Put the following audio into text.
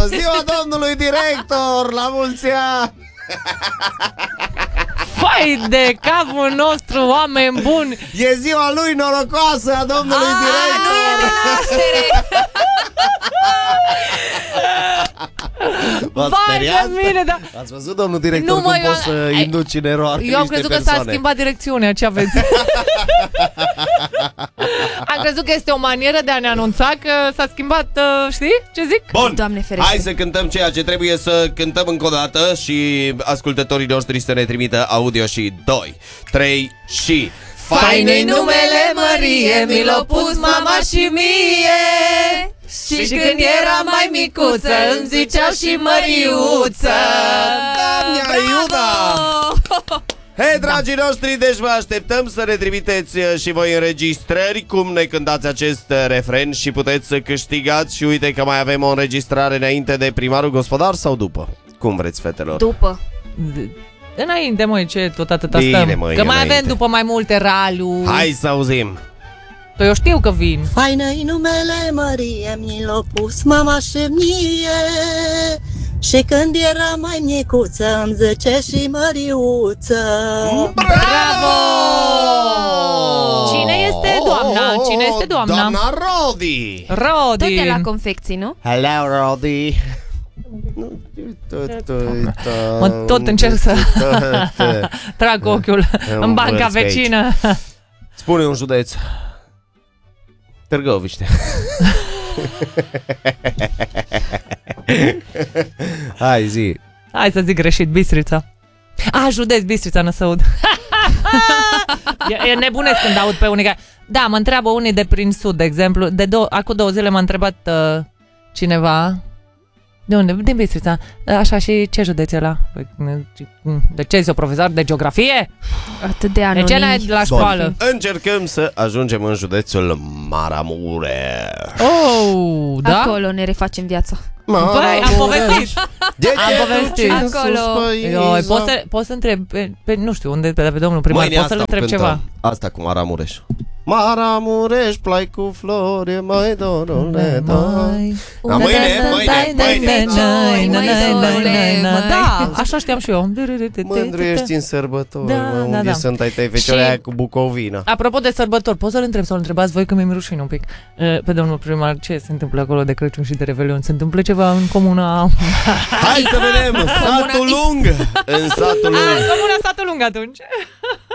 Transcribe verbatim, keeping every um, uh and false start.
Ziua domnului director, la mulți ani! Fai de capul nostru, oameni buni! E ziua lui norocoasă a domnului a, director! V-ați Vai de mine, da. Ați văzut, domnul director, nu, cum mă, poți să ai, induci în eroare eu am crezut persoane. că s-a schimbat direcțiunea, ce aveți? Am crezut că este o manieră de a ne anunța că s-a schimbat, uh, știi ce zic? Bun, Doamne ferește. Hai să cântăm ceea ce trebuie să cântăm încă o dată și ascultătorii noștri să ne trimită audio și doi, trei și... Fain-i numele Mărie, mi l-a pus mama și mie. Și când eram mai micuță îmi ziceau și Măriuță. Doamne Iuda! Hei, dragii noștri, deci vă așteptăm să ne trimiteți și voi înregistrări cum ne cântați acest refren și puteți să câștigați. Și uite că mai avem o înregistrare înainte de primarul gospodar sau după? Cum vreți, fetelor? După. Înainte, măi, ce tot atâta Bine, stăm? măi, că mai înainte. avem după mai multe raluri. Hai să auzim. Păi eu știu că vin. Faină-i numele Mărie, mi l-a pus mama și mie. Și când era mai micuță îmi zice și Măriuță. Bravo! Cine este doamna? Cine este doamna? Doamna Rodi! Rodi. Tot de la confecții, nu? Hello, Rodi! Mă tot încerc să trag ochiul în banca vecină. Spune un județ. Târgoviște. Hai, zi. Hai să zic greșit, Bistrița. A, județ, Bistrița, Năsăud. E, e nebunesc când aud pe unii care... Da, mă întreabă unii de prin sud, de exemplu. De două, acum două zile m-a întrebat uh, cineva... De unde? Din Bistrița. Așa, și ce județ e ăla? De ce ești o profesor de geografie? Atât de De anonim. ce n-ai de la școală? Încercăm să ajungem în județul Maramureș. Oh, da? Acolo ne refacem viața. Băi, am povestit. De Am povestit. Acolo. Ioi, poți să, poți să întreb pe, pe, nu știu, unde pe, pe domnul primar, Mâine poți să-l asta întreb cântăm. ceva. Asta cu Maramureș. Maramureș, plai cu flori, mai dorule, da. Da, mâine, mâine, mâine. Da, așa știam și eu. Mândru ești în sărbători, Da, mă, da, unde da. sunt ai tăi fecioare Și- aia cu Bucovina. Apropo de sărbători, poți să-l întreb sau-l întrebați voi, că mi-e rușine un pic, pe domnul primar, ce se întâmplă acolo de Crăciun și de Revelion? Se întâmplă ceva în comuna... Hai să vedem, satul lung. În satul A, lung. în comuna Satul Lung atunci.